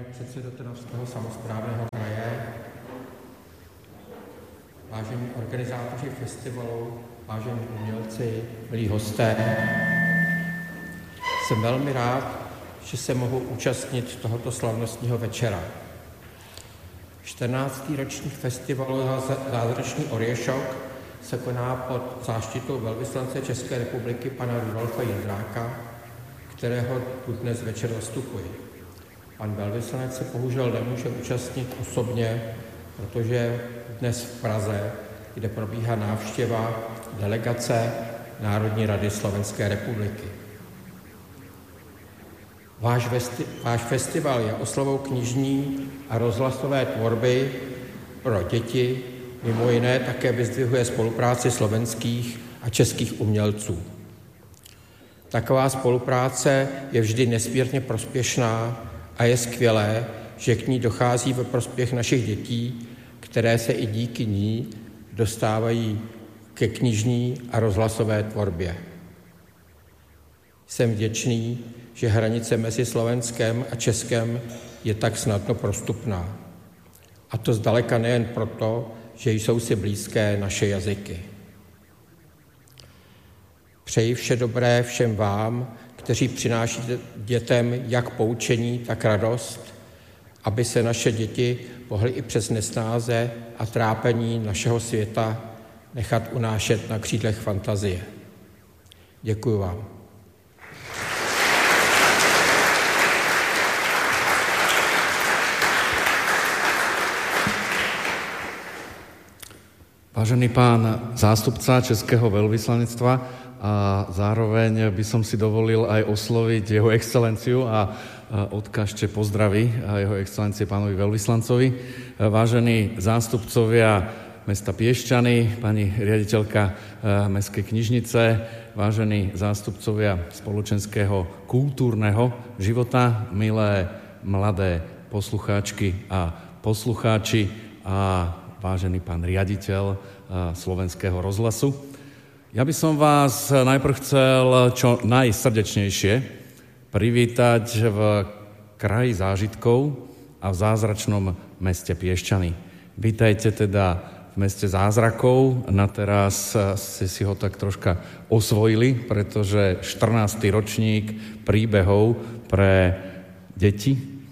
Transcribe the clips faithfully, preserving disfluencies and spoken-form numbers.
předsedo Trnavského samosprávného kraje, vážení organizátoři festivalu, vážení umělci, milí hosté, jsem velmi rád, že se mohu účastnit tohoto slavnostního večera. čtrnáctý ročník festivalu Zázračný orješok se koná pod záštitou velvyslance České republiky pana Rudolfa Jindráka, kterého tu dnes večer zastupuji. Pan velvyslanec se bohužel nemůže účastnit osobně, protože dnes v Praze, kde probíhá návštěva delegace Národní rady Slovenské republiky. Váš, vesti- váš festival je oslavou knižní a rozhlasové tvorby pro děti, mimo jiné také vyzdvihuje spolupráci slovenských a českých umělců. Taková spolupráce je vždy nesmírně prospěšná a je skvělé, že k ní dochází ve prospěch našich dětí, které se i díky ní dostávají ke knižní a rozhlasové tvorbě. Jsem vděčný, že hranice mezi Slovenskem a Českem je tak snadno prostupná. A to zdaleka nejen proto, že jsou si blízké naše jazyky. Přeji vše dobré všem vám, kteří přinášíte dětem jak poučení, tak radost, aby se naše děti mohly i přes nesnáze a trápení našeho světa nechat unášet na křídlech fantazie. Děkuji vám. Vážený pán zástupca Českého veľvyslanectva, a zároveň by som si dovolil aj osloviť jeho excelenciu a odkážte pozdravy jeho excelencie pánovi veľvyslancovi. Vážení zástupcovia mesta Piešťany, pani riaditeľka mestskej knižnice, vážení zástupcovia spoločenského kultúrneho života, milé mladé poslucháčky a poslucháči a vážený pán riaditeľ Slovenského rozhlasu. Ja by som vás najprv chcel čo najsrdečnejšie privítať v kraji zážitkov a v zázračnom meste Piešťany. Vítajte teda v meste zázrakov. Na teraz ste si ho tak troška osvojili, pretože štrnásty ročník príbehov pre deti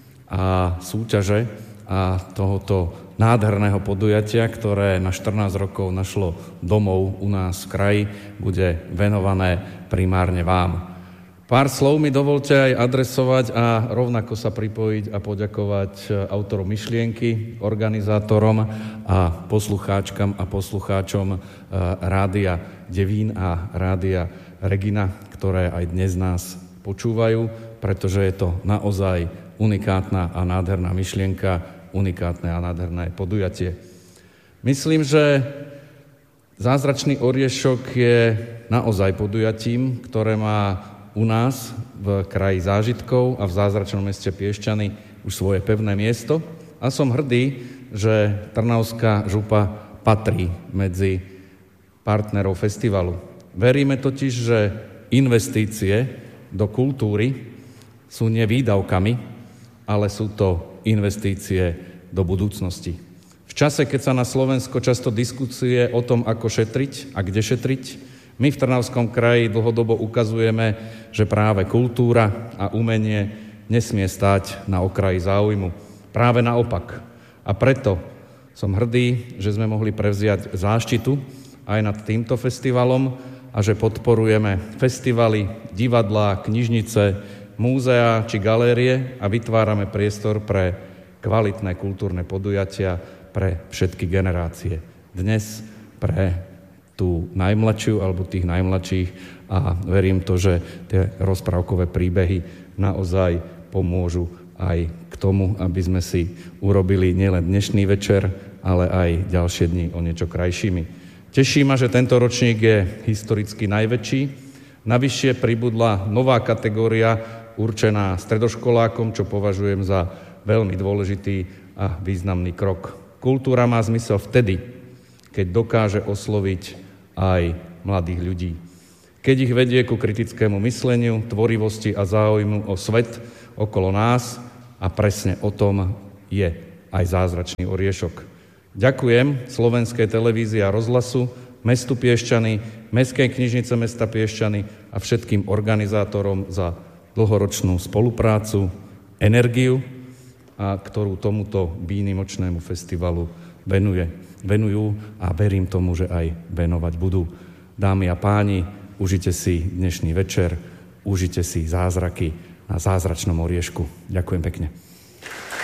a súťaže a tohoto nádherného podujatia, ktoré na štrnásť rokov našlo domov u nás v kraji, bude venované primárne vám. Pár slov mi dovolte aj adresovať a rovnako sa pripojiť a poďakovať autorom myšlienky, organizátorom a poslucháčkam a poslucháčom Rádia Devín a Rádia Regina, ktoré aj dnes nás počúvajú, pretože je to naozaj unikátna a nádherná myšlienka, unikátne a nádherné podujatie. Myslím, že Zázračný oriešok je naozaj podujatím, ktoré má u nás v kraji zážitkov a v zázračnom meste Piešťany už svoje pevné miesto a som hrdý, že Trnavská župa patrí medzi partnerov festivalu. Veríme totiž, že investície do kultúry sú nie výdavkami, ale sú to investície do budúcnosti. V čase, keď sa na Slovensko často diskutuje o tom, ako šetriť a kde šetriť, my v Trnavskom kraji dlhodobo ukazujeme, že práve kultúra a umenie nesmie stáť na okraji záujmu. Práve naopak. A preto som hrdý, že sme mohli prevziať záštitu aj nad týmto festivalom a že podporujeme festivaly, divadlá, knižnice, múzea či galérie a vytvárame priestor pre kvalitné kultúrne podujatia pre všetky generácie. Dnes pre tú najmladšiu alebo tých najmladších a verím to, že tie rozprávkové príbehy naozaj pomôžu aj k tomu, aby sme si urobili nielen dnešný večer, ale aj ďalšie dni o niečo krajšími. Teší ma, že tento ročník je historicky najväčší. Navyššie pribudla nová kategória určená stredoškolákom, čo považujem za veľmi dôležitý a významný krok. Kultúra má zmysel vtedy, keď dokáže osloviť aj mladých ľudí. Keď ich vedie ku kritickému mysleniu, tvorivosti a záujmu o svet okolo nás a presne o tom je aj zázračný oriešok. Ďakujem Slovenskej televízii a rozhlasu, mestu Piešťany, Mestskej knižnice mesta Piešťany a všetkým organizátorom za dlhoročnú spoluprácu, energiu, a ktorú tomuto výnimočnému festivalu venuje, venujú a verím tomu, že aj venovať budú. Dámy a páni, užite si dnešný večer, užite si zázraky na zázračnom oriešku. Ďakujem pekne.